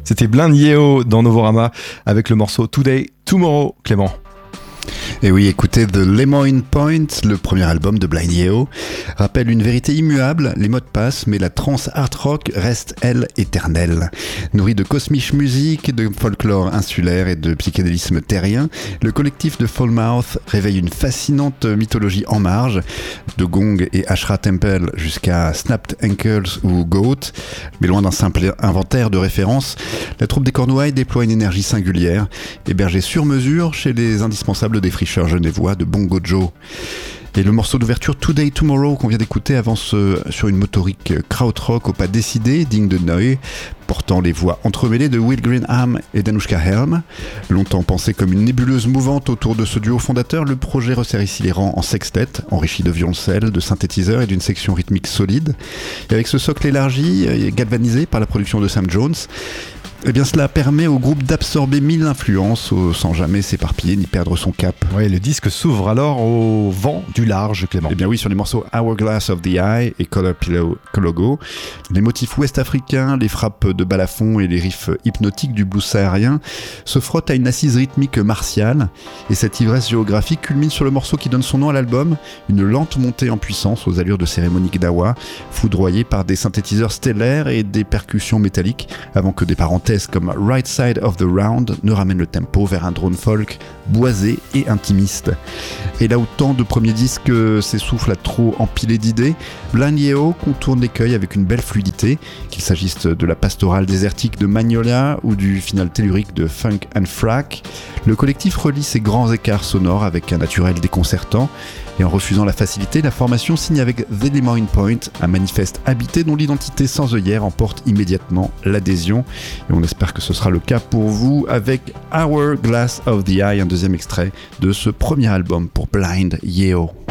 C'était Blind Yeo dans Novorama avec le morceau Today, Tomorrow, Clément. Et oui, écoutez, The Lemoyne Point, le premier album de Blind Yeo, rappelle une vérité immuable, les modes passent, mais la trance art rock reste, elle, éternelle. Nourrie de cosmic music, de folklore insulaire et de psychédélisme terrien, le collectif de Falmouth réveille une fascinante mythologie en marge, de Gong et Ashra Temple jusqu'à Snapped Ankles ou Goat, mais loin d'un simple inventaire de références, la troupe des Cornouailles déploie une énergie singulière, hébergée sur mesure chez les indispensables défricheurs genevois de Bongo Joe. Et le morceau d'ouverture Today Tomorrow qu'on vient d'écouter avance sur une motorique krautrock au pas décidé, digne de Neu, portant les voix entremêlées de Will Greenham et d'Anushka Helm. Longtemps pensé comme une nébuleuse mouvante autour de ce duo fondateur, le projet resserre ici les rangs en sextet, enrichi de violoncelle, de synthétiseurs et d'une section rythmique solide. Et avec ce socle élargi et galvanisé par la production de Sam Jones, eh bien cela permet au groupe d'absorber 1000 influences sans jamais s'éparpiller ni perdre son cap. Oui, le disque s'ouvre alors au vent du large, Clément. Eh bien oui, sur les morceaux Hourglass of the Eye et Color Pillow Logo, les motifs ouest-africains, les frappes de balafon et les riffs hypnotiques du blues saharien se frottent à une assise rythmique martiale, et cette ivresse géographique culmine sur le morceau qui donne son nom à l'album, une lente montée en puissance aux allures de cérémonique d'Awa, foudroyée par des synthétiseurs stellaires et des percussions métalliques, avant que des parenthèses comme Right Side of the Round ne ramène le tempo vers un drone folk boisé et intimiste. Et là où tant de premiers disques s'essoufflent à trop empiler d'idées, Blind Yeo contourne l'écueil avec une belle fluidité, qu'il s'agisse de la pastorale désertique de Magnolia ou du final tellurique de Funk and Frack. Le collectif relie ses grands écarts sonores avec un naturel déconcertant, et en refusant la facilité, la formation signe avec The Lemoyne Point, un manifeste habité dont l'identité sans œillère emporte immédiatement l'adhésion. Et on espère que ce sera le cas pour vous avec Hourglass of the Eye, un deuxième extrait de ce premier album pour Blind Yeo.